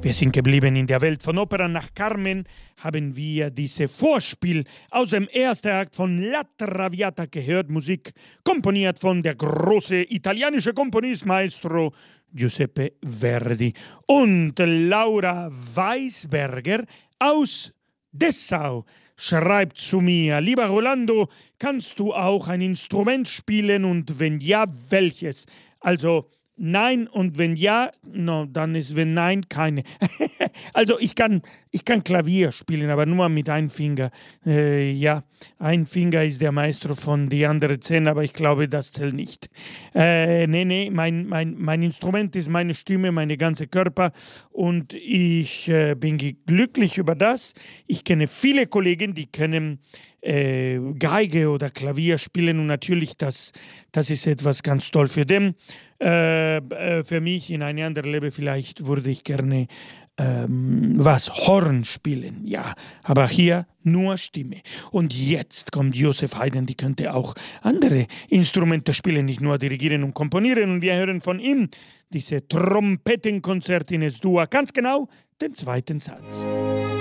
Wir sind geblieben in der Welt von Opera. Nach Carmen haben wir dieses Vorspiel aus dem ersten Akt von La Traviata gehört. Musik komponiert von der große italienische Komponist Maestro Giuseppe Verdi. Und Laura Weisberger aus Dessau schreibt zu mir: Lieber Rolando, kannst du auch ein Instrument spielen und wenn ja, welches? Also nein, und wenn ja, no, dann ist, wenn nein, keine. Also ich kann Klavier spielen, aber nur mit einem Finger. Ja, ein Finger ist der Maestro von die anderen 10, aber ich glaube, das zählt nicht. Nee, mein Instrument ist meine Stimme, meine ganze Körper und ich bin glücklich über das. Ich kenne viele Kollegen, die können Geige oder Klavier spielen und natürlich, das ist etwas ganz toll für den. Für mich in einem anderen Leben vielleicht würde ich gerne Horn spielen, ja, aber hier nur Stimme. Und jetzt kommt Joseph Haydn, die könnte auch andere Instrumente spielen, nicht nur dirigieren und komponieren. Und wir hören von ihm diese Trompetenkonzert in Es-Dur, ganz genau den zweiten Satz.